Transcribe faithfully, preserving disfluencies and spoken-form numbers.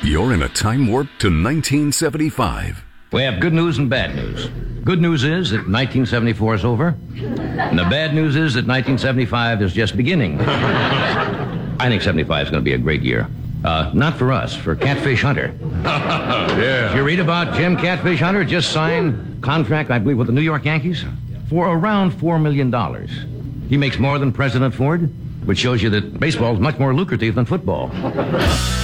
You're in a time warp to nineteen seventy-five. We have good news and bad news. Good news is that nineteen seventy-four is over, and the bad news is that nineteen seventy-five is just beginning. I think seventy-five is going to be a great year. Uh, not for us, for Catfish Hunter. Yeah. Did you read about Jim Catfish Hunter? Just signed contract, I believe, with the New York Yankees for around four million dollars. He makes more than President Ford, which shows you that baseball is much more lucrative than football.